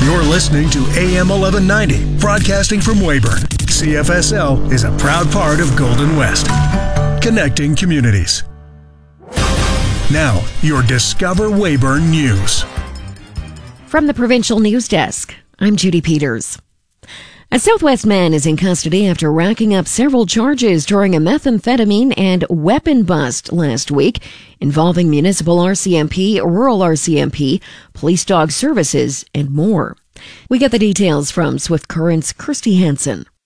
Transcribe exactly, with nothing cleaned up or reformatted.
You're listening to A M eleven ninety, broadcasting from Weyburn. C F S L is a proud part of Golden West, connecting communities. Now, your Discover Weyburn News. From the Provincial News Desk, I'm Judy Peters. A Southwest man is in custody after racking up several charges during a methamphetamine and weapon bust last week involving municipal R C M P, rural R C M P, police dog services, and more. We get the details from Swift Current's Kirsty Hansen.